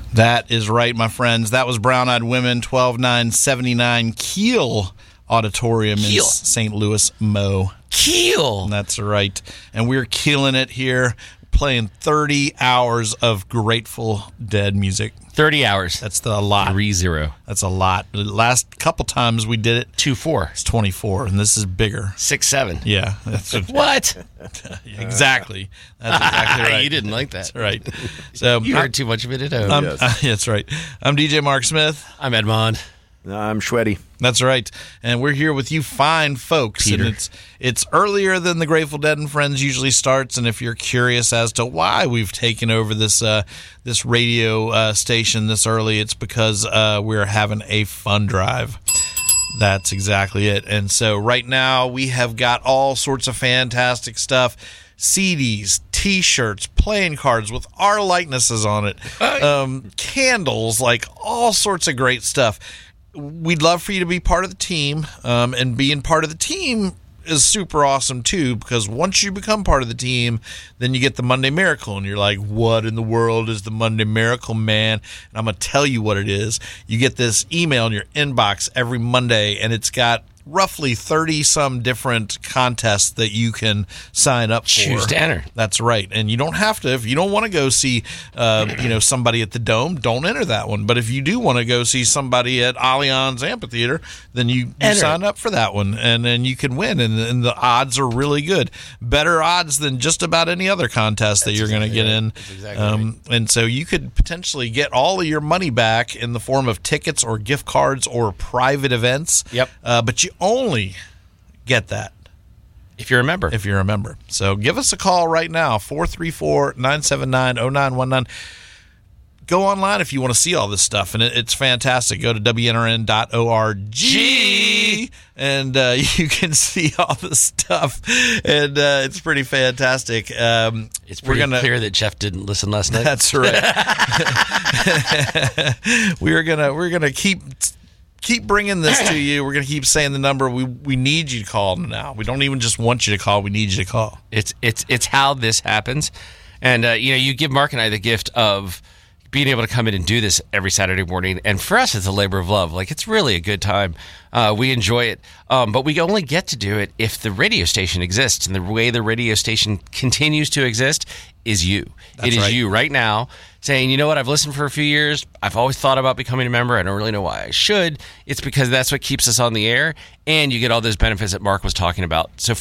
That is right, my friends. That was Brown Eyed Women, 12979 Keel Auditorium in St. Louis, Mo. Keel. That's right. And we're keeling it here, playing 30 hours of Grateful Dead music. 30 hours. That's a lot. 3-0. That's a lot. The last couple times we did it, 2-4. It's 24, and this is bigger. 6-7. Yeah. That's what? Exactly. That's exactly right. You didn't like that. That's right. So you heard too much of it at home. Yes. That's right. I'm DJ Mark Smith. I'm Edmond. I'm Shweddy. That's right. And we're here with you fine folks. Peter. And it's earlier than the Grateful Dead and Friends usually starts. And if you're curious as to why we've taken over this this radio station this early, it's because we're having a fun drive. That's exactly it. And so right now we have got all sorts of fantastic stuff. CDs, T-shirts, playing cards with our likenesses on it, candles, like all sorts of great stuff. We'd love for you to be part of the team, and being part of the team is super awesome too, because once you become part of the team, then you get the Monday Miracle, and you're like, what in the world is the Monday Miracle, man? And I'm going to tell you what it is. You get this email in your inbox every Monday, and it's got roughly 30-some different contests that you can sign up for. Choose to enter. That's right. And you don't have to. If you don't want to go see somebody at the Dome, don't enter that one. But if you do want to go see somebody at Allianz Amphitheater, then you sign up for that one, and then you can win. And the odds are really good. Better odds than just about any other contest that you're going to get in. That's exactly right. And so you could potentially get all of your money back in the form of tickets or gift cards or private events. Yep. But you only get that if you're a member. If you're a member. So give us a call right now, 434-979-0919. Go online if you want to see all this stuff, and it's fantastic. Go to WNRN.org, and you can see all this stuff, and it's pretty fantastic. It's pretty clear that Jeff didn't listen last night. That's right. we're gonna keep bringing this to you. We're going to keep saying the number. We need you to call now. We don't even just want you to call. We need you to call. It's how this happens. And, you give Mark and I the gift of being able to come in and do this every Saturday morning. And for us, it's a labor of love. Like, it's really a good time. We enjoy it. But we only get to do it if the radio station exists. And the way the radio station continues to exist is you. It is you right now saying, you know what, I've listened for a few years. I've always thought about becoming a member. I don't really know why I should. It's because that's what keeps us on the air. And you get all those benefits that Mark was talking about. So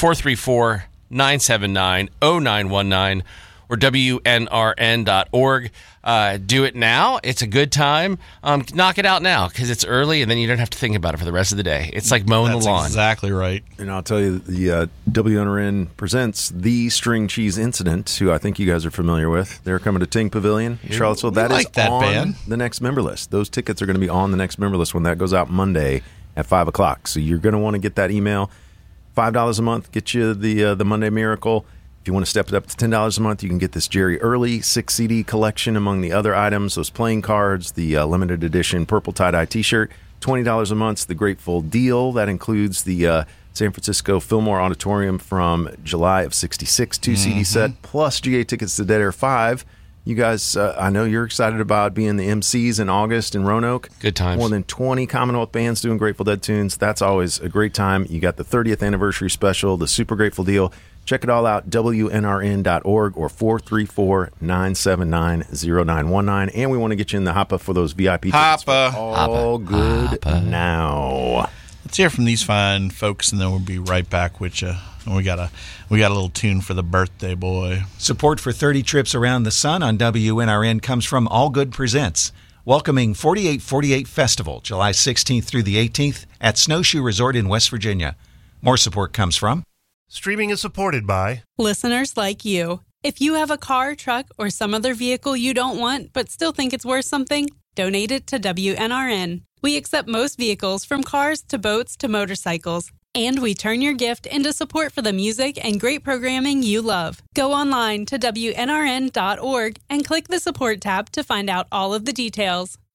434-979-0919 or WNRN.org. Do it now. It's a good time. Knock it out now because it's early, and then you don't have to think about it for the rest of the day. It's like mowing the lawn. That's exactly right. And I'll tell you, the WNRN presents The String Cheese Incident, who I think you guys are familiar with. They're coming to Ting Pavilion in Charlottesville. That is on band. The next member list. Those tickets are going to be on the next member list when that goes out Monday at 5 o'clock. So you're going to want to get that email. $5 a month, get you the Monday Miracle. If you want to step it up to $10 a month, you can get this Jerry Early 6-CD collection among the other items, those playing cards, the limited edition purple tie-dye T-shirt. $20 a month, the Grateful Deal. That includes the San Francisco Fillmore Auditorium from July of '66 2-CD set, plus GA tickets to Dead Air 5. You guys, I know you're excited about being the MCs in August in Roanoke. Good times. More than 20 Commonwealth bands doing Grateful Dead tunes. That's always a great time. You got the 30th anniversary special, the Super Grateful Deal. Check it all out, WNRN.org or 434-979-0919. And we want to get you in the Hoppa for those VIP tickets. Hoppa. All good now. Let's hear from these fine folks, and then we'll be right back with you. And we got a little tune for the birthday boy. Support for 30 Trips Around the Sun on WNRN comes from All Good Presents, welcoming 4848 Festival, July 16th through the 18th at Snowshoe Resort in West Virginia. More support comes from Streaming is supported by listeners like you. If you have a car, truck, or some other vehicle you don't want but still think it's worth something, donate it to WNRN. We accept most vehicles, from cars to boats to motorcycles, and we turn your gift into support for the music and great programming you love. Go online to WNRN.org and click the support tab to find out all of the details.